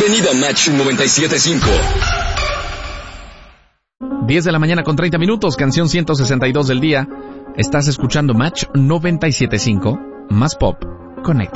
Bienvenido a Match 97.5. 10 de la mañana con 30 minutos, canción 162 del día. Estás escuchando Match 97.5, más pop, conecta.